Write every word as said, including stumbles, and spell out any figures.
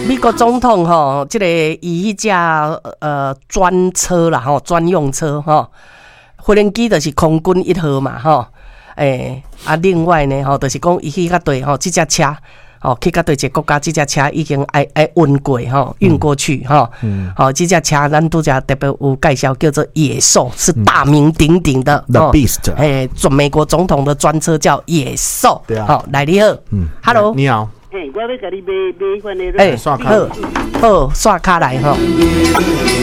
美国总统吼，这个以迄架呃专车啦吼，专用车吼，飞行机就是空军一号嘛吼，诶、欸、啊，另外呢吼，就是讲伊去甲对吼，这架车。哦，去到对一个国家，这架车已经爱爱运过吼，运过去吼。嗯。好、哦，这架车咱拄则特别有介绍，叫做野兽，是大名鼎鼎的。 The Beast。 哎，准美国总统的专车叫野兽。 对啊。 好、哦，来你好。嗯。Hello。 你好。 嘿，我要甲你买买一款的。 哎，好，好，刷卡来吼。